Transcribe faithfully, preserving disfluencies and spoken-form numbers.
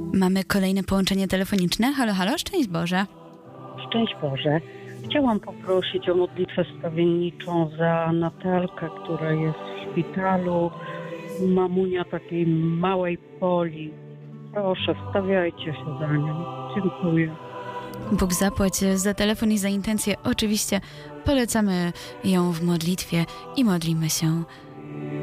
Mamy kolejne połączenie telefoniczne. Halo, halo, szczęść Boże. Szczęść Boże. Chciałam poprosić o modlitwę wstawienniczą za Natalkę, która jest w szpitalu. Mamunia takiej małej Poli. Proszę, wstawiajcie się za nią. Dziękuję. Bóg zapłać za telefon i za intencje. Oczywiście polecamy ją w modlitwie i modlimy się